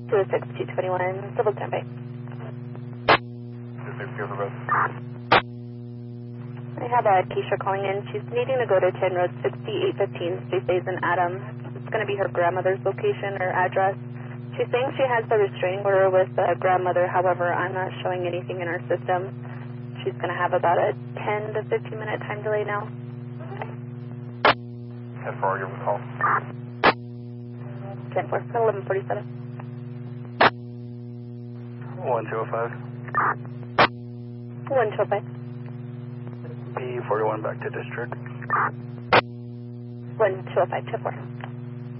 206-221, civil standby. 260 on the road. I have a Keisha calling in. She's needing to go to 10 Road 6815, Space Days in Adam. It's going to be her grandmother's location or address. She's saying she has the restraining order with the grandmother. However, I'm not showing anything in our system. She's going to have about a 10 to 15 minute time delay now. 10-4, your call. 10-4, 1147. 1205. 1205. B41 back to district. 1205, 10-4.